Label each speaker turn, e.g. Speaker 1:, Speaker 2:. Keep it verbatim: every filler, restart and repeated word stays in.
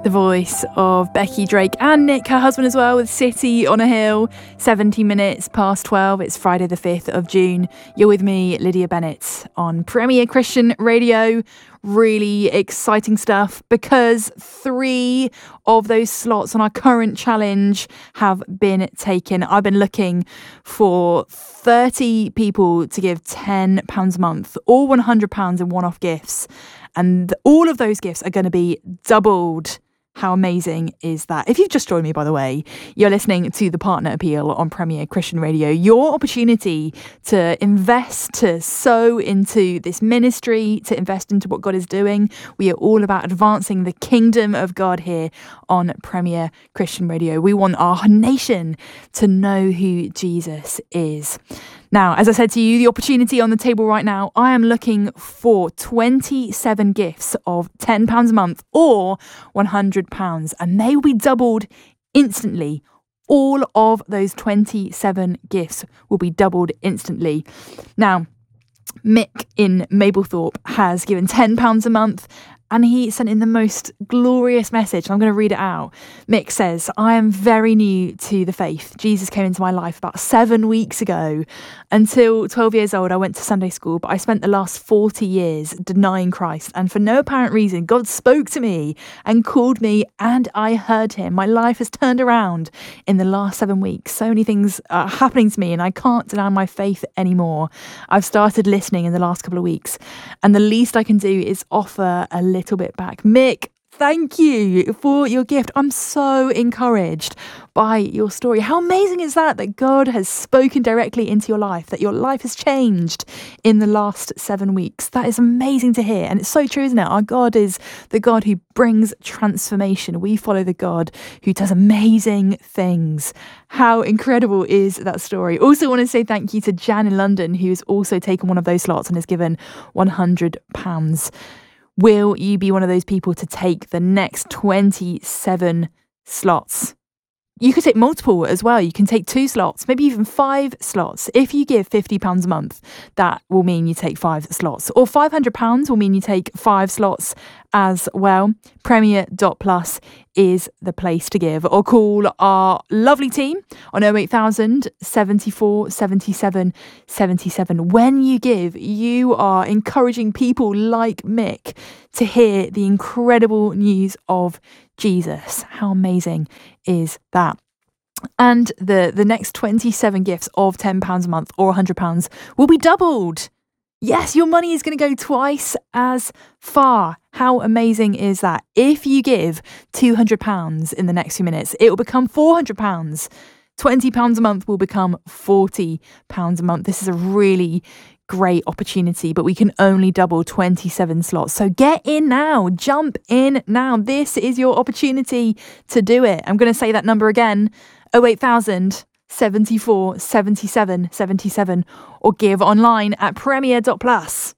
Speaker 1: The voice of Becky Drake and Nick, her husband as well, with City on a Hill. seventy minutes past twelve. It's Friday the fifth of June. You're with me, Lydia Bennett, on Premier Christian Radio. Really exciting stuff because three of those slots on our current challenge have been taken. I've been looking for thirty people to give ten pounds a month or one hundred pounds in one-off gifts. And all of those gifts are going to be doubled. How amazing is that? If you've just joined me, by the way, you're listening to The Partner Appeal on Premier Christian Radio. Your opportunity to invest, to sow into this ministry, to invest into what God is doing. We are all about advancing the kingdom of God here on Premier Christian Radio. We want our nation to know who Jesus is. Now, as I said to you, the opportunity on the table right now, I am looking for twenty-seven gifts of ten pounds a month or one hundred pounds, and they will be doubled instantly. All of those twenty-seven gifts will be doubled instantly. Now, Mick in Mablethorpe has given ten pounds a month, and he sent in the most glorious message. I'm going to read it out. Mick says, I am very new to the faith. Jesus came into my life about seven weeks ago. Until twelve years old, I went to Sunday school, but I spent the last forty years denying Christ. And for no apparent reason, God spoke to me and called me, and I heard him. My life has turned around in the last seven weeks. So many things are happening to me, and I can't deny my faith anymore. I've started listening in the last couple of weeks, and the least I can do is offer a little bit back. Mick, thank you for your gift. I'm so encouraged by your story. How amazing is that, that God has spoken directly into your life, that your life has changed in the last seven weeks. That is amazing to hear. And it's so true, isn't it? Our God is the God who brings transformation. We follow the God who does amazing things. How incredible is that story? Also want to say thank you to Jan in London, who's also taken one of those slots and has given one hundred pounds. Will you be one of those people to take the next twenty-seven slots? You could take multiple as well. You can take two slots, maybe even five slots. If you give fifty pounds a month, that will mean you take five slots. Or five hundred pounds will mean you take five slots as well. Premier dot plus is the place to give. Or call our lovely team on oh eight thousand, seventy-four, seventy-seven, seventy-seven. When you give, you are encouraging people like Mick to hear the incredible news of Jesus. How amazing is that? And the, the next twenty-seven gifts of ten pounds a month or one hundred pounds will be doubled. Yes, your money is going to go twice as far. How amazing is that? If you give two hundred pounds in the next few minutes, it will become four hundred pounds. twenty pounds a month will become forty pounds a month. This is a really great opportunity, but we can only double twenty-seven slots. So get in now, jump in now. This is your opportunity to do it. I'm going to say that number again, oh eight thousand, seventy-four, seventy-seven, seventy-seven, or give online at premier dot plus.